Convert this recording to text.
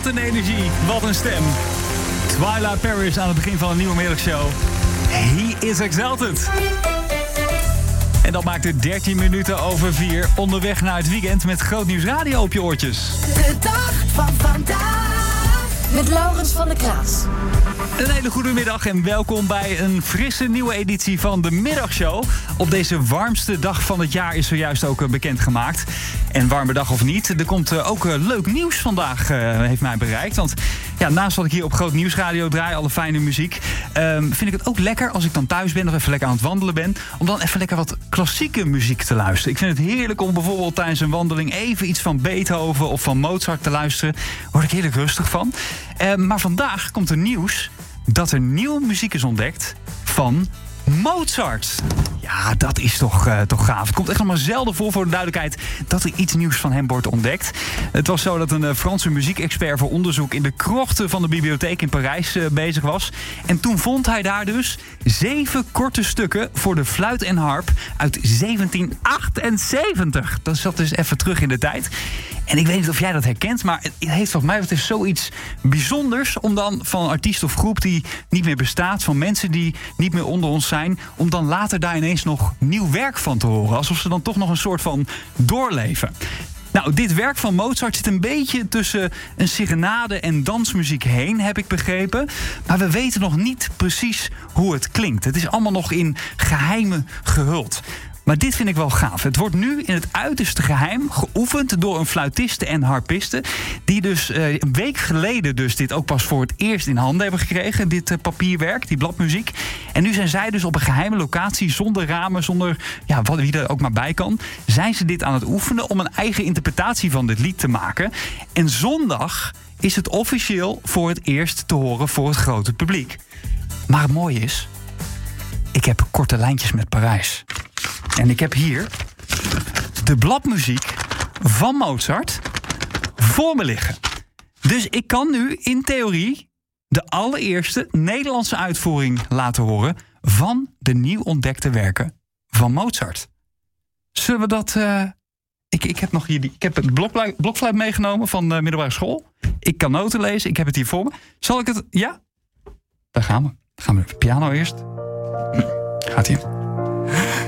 een energie, wat een stem. Twyla Paris aan het begin van een nieuwe middagshow. He is exalted. En dat maakt het 13 minuten over 4. Onderweg naar het weekend met Groot Nieuws Radio op je oortjes. De dag van vandaag. Met Laurens van der Kraas. Een hele goede middag en welkom bij een frisse nieuwe editie van de middagshow. Op deze warmste dag van het jaar is zojuist ook bekendgemaakt. En warme dag of niet, er komt ook leuk nieuws vandaag, heeft mij bereikt. Want ja, naast wat ik hier op Groot Nieuws Radio draai, alle fijne muziek, vind ik het ook lekker als ik dan thuis ben of even lekker aan het wandelen ben, om dan even lekker wat klassieke muziek te luisteren. Ik vind het heerlijk om bijvoorbeeld tijdens een wandeling even iets van Beethoven of van Mozart te luisteren. Daar word ik heerlijk rustig van. Maar vandaag komt er nieuws dat er nieuwe muziek is ontdekt van Mozart. Ja, dat is toch gaaf. Het komt echt nog maar zelden voor de duidelijkheid dat er iets nieuws van hem wordt ontdekt. Het was zo dat een Franse muziekexpert voor onderzoek in de krochten van de bibliotheek in Parijs bezig was. En toen vond hij daar dus 7 korte stukken voor de fluit en harp uit 1778. Dat zat dus even terug in de tijd. En ik weet niet of jij dat herkent, maar het heeft volgens mij zoiets bijzonders om dan van een artiest of groep die niet meer bestaat, van mensen die niet meer onder ons zijn, om dan later daar ineens nog nieuw werk van te horen. Alsof ze dan toch nog een soort van doorleven. Nou, dit werk van Mozart zit een beetje tussen een serenade en dansmuziek heen, heb ik begrepen. Maar we weten nog niet precies hoe het klinkt. Het is allemaal nog in geheimen gehuld. Maar dit vind ik wel gaaf. Het wordt nu in het uiterste geheim geoefend door een fluitiste en harpiste, die dus een week geleden dus dit ook pas voor het eerst in handen hebben gekregen, dit papierwerk, die bladmuziek. En nu zijn zij dus op een geheime locatie, zonder ramen, zonder wie er ook maar bij kan, zijn ze dit aan het oefenen om een eigen interpretatie van dit lied te maken. En zondag is het officieel voor het eerst te horen voor het grote publiek. Maar het mooie is, ik heb korte lijntjes met Parijs. En ik heb hier de bladmuziek van Mozart voor me liggen. Dus ik kan nu in theorie de allereerste Nederlandse uitvoering laten horen van de nieuw ontdekte werken van Mozart. Zullen we dat... Ik heb nog hier ik heb het blokfluit meegenomen van de middelbare school. Ik kan noten lezen, ik heb het hier voor me. Zal ik het... Ja? Daar gaan we. Dan gaan we de piano eerst. Gaat-ie.